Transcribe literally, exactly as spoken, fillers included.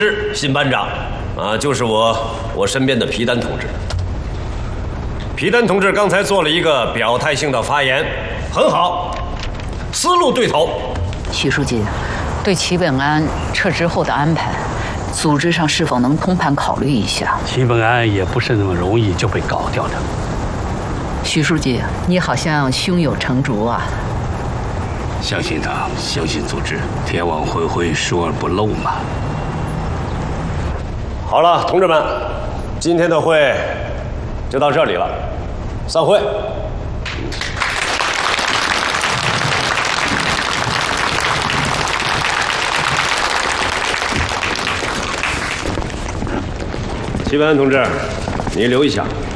是新班长，啊，就是我我身边的皮丹同志。皮丹同志刚才做了一个表态性的发言，很好，思路对头。 许书记，对齐本安撤职后的安排，组织上是否能通盘考虑一下？ 齐本安也不是那么容易就被搞掉的。 许书记，你好像胸有成竹啊。 相信党，相信组织，天网恢恢，疏而不漏嘛。 好了，同志们，今天的会就到这里了，散会。齐本安同志，你留一下。